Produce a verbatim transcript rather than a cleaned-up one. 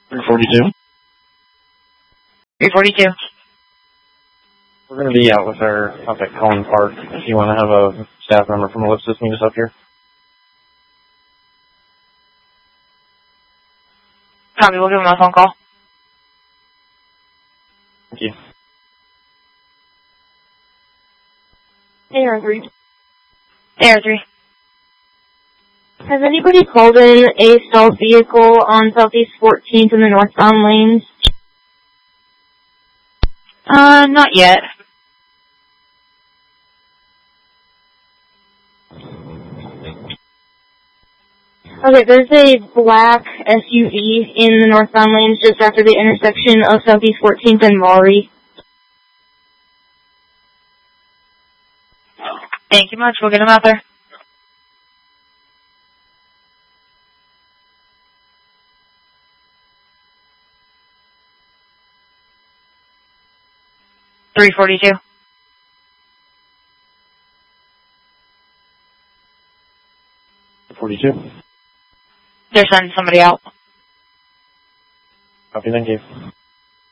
three forty-two. three forty-two. We're going to be out with our up at Collin Park. If you want to have a staff member from Ellipsis meet us up here. Copy, we'll give him a phone call. Thank you. A R three. A R three. Has anybody called in a stalled vehicle on Southeast fourteenth in the northbound lanes? Uh, not yet. Okay, there's a black S U V in the northbound lanes just after the intersection of Southeast fourteenth and Maury. Thank you much. We'll get him out there. three forty-two. forty-two. They're sending somebody out. Copy, thank you.